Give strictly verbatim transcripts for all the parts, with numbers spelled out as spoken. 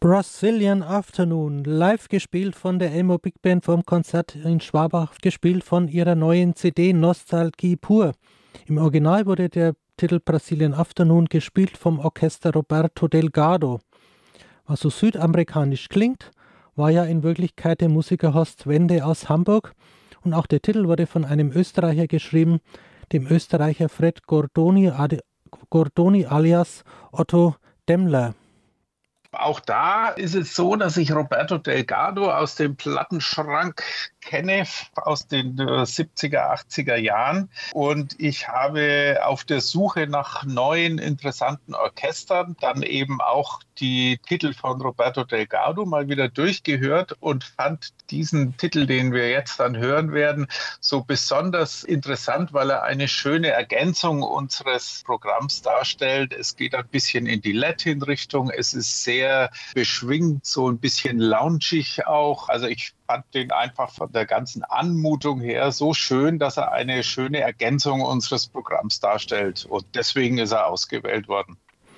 Brazilian Afternoon, live gespielt von der Elmo Big Band vom Konzert in Schwabach, gespielt von ihrer neuen C D Nostalgie pur. Im Original wurde der Titel Brazilian Afternoon gespielt vom Orchester Roberto Delgado. Was so südamerikanisch klingt, war ja in Wirklichkeit der Musiker Horst Wende aus Hamburg, und auch der Titel wurde von einem Österreicher geschrieben, dem Österreicher Fred Gordoni, Ade- Gordoni alias Otto Demmler. Auch da ist es so, dass ich Roberto Delgado aus dem Plattenschrank kenne, aus den äh, siebziger, achtziger Jahren. Und ich habe auf der Suche nach neuen, interessanten Orchestern dann eben auch die Titel von Roberto Delgado mal wieder durchgehört und fand diesen Titel, den wir jetzt dann hören werden, so besonders interessant, weil er eine schöne Ergänzung unseres Programms darstellt. Es geht ein bisschen in die Latin-Richtung. Es ist sehr beschwingt, so ein bisschen loungig auch. Also ich fand den einfach von der ganzen Anmutung her so schön, dass er eine schöne Ergänzung unseres Programms darstellt. Und deswegen ist er ausgewählt worden.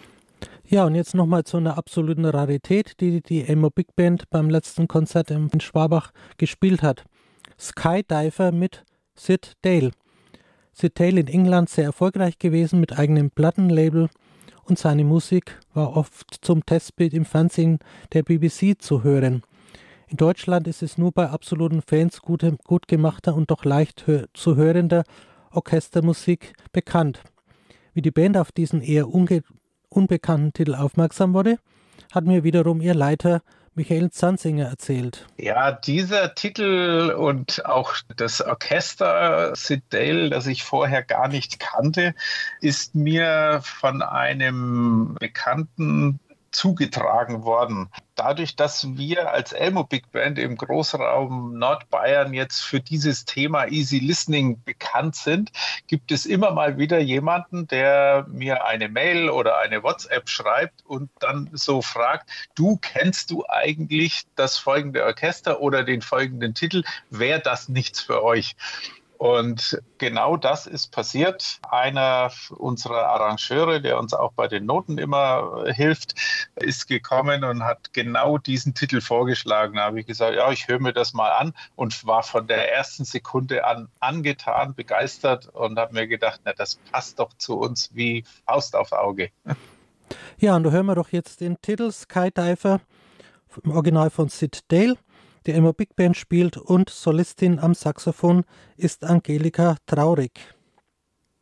Ja, und jetzt nochmal zu einer absoluten Rarität, die die Elmo Big Band beim letzten Konzert in Schwabach gespielt hat. Skydiver mit Sid Dale. Sid Dale in England sehr erfolgreich gewesen mit eigenem Plattenlabel, und seine Musik war oft zum Testbild im Fernsehen der B B C zu hören. In Deutschland ist es nur bei absoluten Fans gut, gut gemachter und doch leicht hör, zu hörender Orchestermusik bekannt. Wie die Band auf diesen eher unge, unbekannten Titel aufmerksam wurde, hat mir wiederum ihr Leiter Michael Zanzinger erzählt. Ja, dieser Titel und auch das Orchester Sid Dale, das ich vorher gar nicht kannte, ist mir von einem Bekannten zugetragen worden. Dadurch, dass wir als Elmo Big Band im Großraum Nordbayern jetzt für dieses Thema Easy Listening bekannt sind, gibt es immer mal wieder jemanden, der mir eine Mail oder eine WhatsApp schreibt und dann so fragt: Du, kennst du eigentlich das folgende Orchester oder den folgenden Titel? Wäre das nichts für euch? Und genau das ist passiert. Einer unserer Arrangeure, der uns auch bei den Noten immer hilft, ist gekommen und hat genau diesen Titel vorgeschlagen. Da habe ich gesagt, ja, ich höre mir das mal an, und war von der ersten Sekunde an angetan, begeistert und habe mir gedacht, na, das passt doch zu uns wie Faust aufs Auge. Ja, und da hören wir doch jetzt den Titel Skydiver im Original von Sid Dale. Die Elmo Big Band spielt, und Solistin am Saxophon ist Angelika Traurig.